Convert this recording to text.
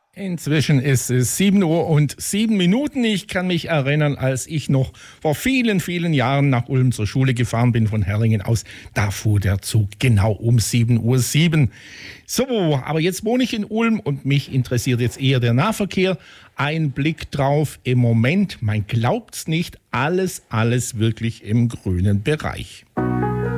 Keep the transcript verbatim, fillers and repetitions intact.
Inzwischen ist es sieben Uhr und sieben Minuten. Ich kann mich erinnern, als ich noch vor vielen, vielen Jahren nach Ulm zur Schule gefahren bin von Herringen aus. Da fuhr der Zug genau um sieben Uhr sieben. So, aber jetzt wohne ich in Ulm und mich interessiert jetzt eher der Nahverkehr. Ein Blick drauf. Im Moment, man glaubt's nicht, alles, alles wirklich im grünen Bereich.